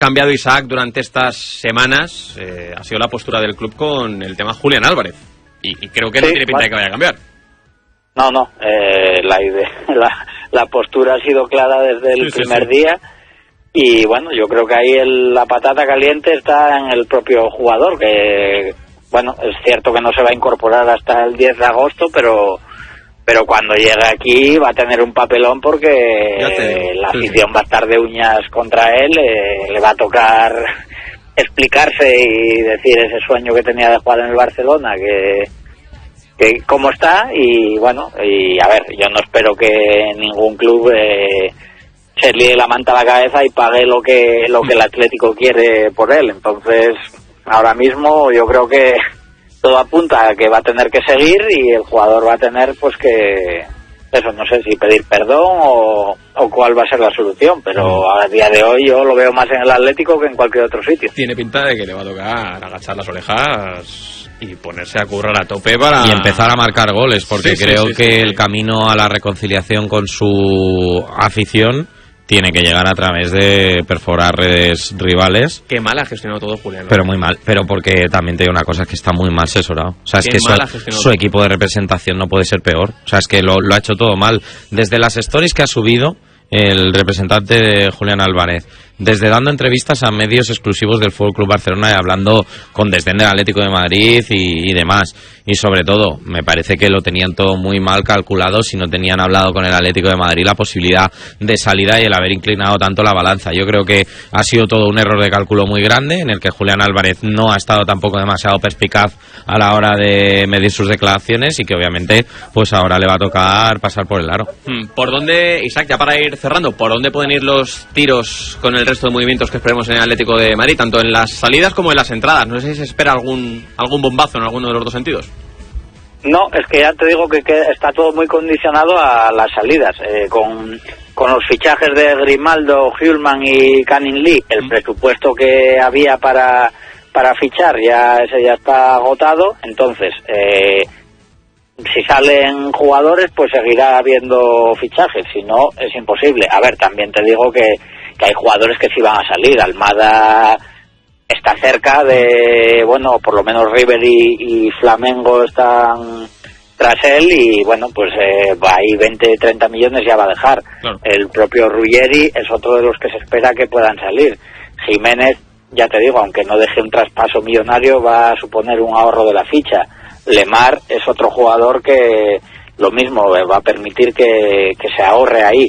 cambiado, Isaac, durante estas semanas ha sido la postura del club con el tema Julián Álvarez. Y creo que no tiene pinta de que vaya a cambiar. No, la postura ha sido clara desde el primer día. Y bueno, yo creo que ahí la patata caliente está en el propio jugador, que bueno, es cierto que no se va a incorporar hasta el 10 de agosto, pero cuando llegue aquí va a tener un papelón, porque la afición va a estar de uñas contra él, le va a tocar explicarse y decir ese sueño que tenía de jugar en el Barcelona, que cómo está. Y bueno, y a ver, yo no espero que ningún club se líe la manta a la cabeza y pague lo que el Atlético quiere por él. Entonces, ahora mismo yo creo que todo apunta a que va a tener que seguir, y el jugador va a tener pues que eso, no sé si pedir perdón o cuál va a ser la solución, pero a día de hoy yo lo veo más en el Atlético que en cualquier otro sitio. Tiene pinta de que le va a tocar agachar las orejas y ponerse a currar a tope para... Y empezar a marcar goles, porque creo que el camino a la reconciliación con su afición tiene que llegar a través de perforar redes rivales. Qué mal ha gestionado todo Julián. Pero muy mal, pero porque también te digo una cosa, es que está muy mal asesorado. O sea, es que su equipo de representación no puede ser peor. O sea, es que lo ha hecho todo mal. Desde las stories que ha subido el representante de Julián Álvarez, desde dando entrevistas a medios exclusivos del Fútbol Club Barcelona y hablando con desdén del Atlético de Madrid y demás. Y sobre todo, me parece que lo tenían todo muy mal calculado si no tenían hablado con el Atlético de Madrid la posibilidad de salida y el haber inclinado tanto la balanza. Yo creo que ha sido todo un error de cálculo muy grande, en el que Julián Álvarez no ha estado tampoco demasiado perspicaz a la hora de medir sus declaraciones, y que obviamente pues ahora le va a tocar pasar por el aro. ¿Por dónde, Isaac, ya para ir cerrando, por dónde pueden ir los tiros con el resto de movimientos que esperemos en el Atlético de Madrid, tanto en las salidas como en las entradas? No sé si se espera algún bombazo en alguno de los dos sentidos. No, es que ya te digo que está todo muy condicionado a las salidas. Con los fichajes de Grimaldo, Hjulmand y Canning Lee, el presupuesto que había para fichar ese ya está agotado. Entonces, si salen jugadores, pues seguirá habiendo fichajes. Si no, es imposible. A ver, también te digo que hay jugadores que sí van a salir. Almada está cerca de, bueno, por lo menos River y Flamengo están tras él, y bueno, pues ahí 20-30 millones ya va a dejar. Claro. El propio Ruggeri es otro de los que se espera que puedan salir. Jiménez, ya te digo, aunque no deje un traspaso millonario, va a suponer un ahorro de la ficha. Lemar es otro jugador que lo mismo va a permitir que se ahorre ahí.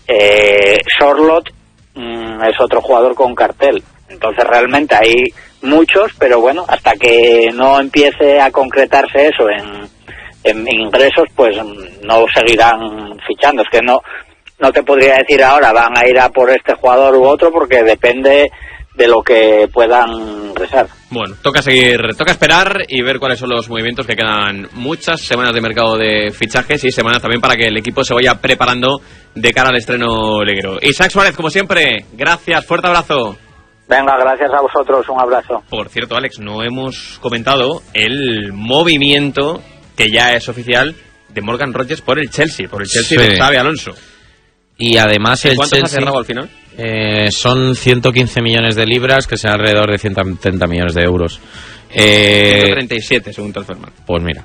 Sorloth es otro jugador con cartel. Entonces realmente hay muchos, pero bueno, hasta que no empiece a concretarse eso en ingresos, pues no seguirán fichando. Es que no te podría decir ahora van a ir a por este jugador u otro, porque depende de lo que puedan ingresar. Bueno, toca esperar y ver cuáles son los movimientos, que quedan muchas semanas de mercado de fichajes y semanas también para que el equipo se vaya preparando de cara al estreno liguero. Isaac Suárez, como siempre, gracias, fuerte abrazo. Venga, gracias a vosotros, un abrazo. Por cierto, Alex, no hemos comentado el movimiento que ya es oficial de Morgan Rogers por el Chelsea de Xabi Alonso. Y además el ¿cuánto Chelsea se ha cerrado al final? Son 115 millones de libras, que sean alrededor de 130 millones de euros. 137 según Transfermarkt. Pues mira,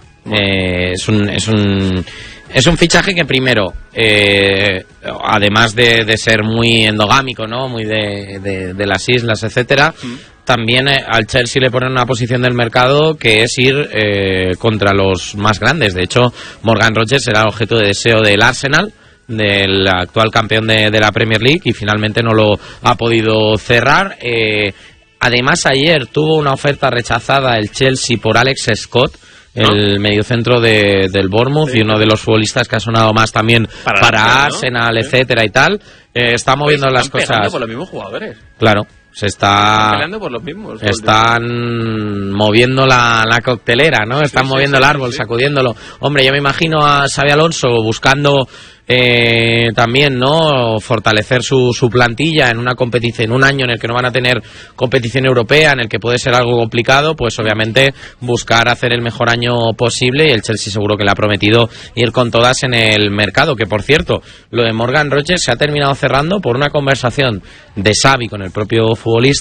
es un fichaje que primero, además de ser muy endogámico, ¿no? Muy de las islas, etcétera, también al Chelsea le ponen una posición del mercado que es ir contra los más grandes. De hecho, Morgan Rogers era objeto de deseo del Arsenal, del actual campeón de la Premier League, y finalmente no lo ha podido cerrar. Además, ayer tuvo una oferta rechazada el Chelsea por Alex Scott, el mediocentro del Bournemouth, y uno de los futbolistas que ha sonado más también para Arsenal, etcétera y tal. Está moviendo las cosas por los mismos jugadores. Claro, están peleando por los mismos. Están moviendo la coctelera, ¿no? Están moviendo el árbol, sacudiéndolo. Hombre, yo me imagino a Xabi Alonso buscando también, ¿no?, fortalecer su plantilla en una competición, en un año en el que no van a tener competición europea, en el que puede ser algo complicado, pues obviamente buscar hacer el mejor año posible, y el Chelsea seguro que le ha prometido ir con todas en el mercado. Que por cierto, lo de Morgan Rogers se ha terminado cerrando por una conversación de Xavi con el propio futbolista,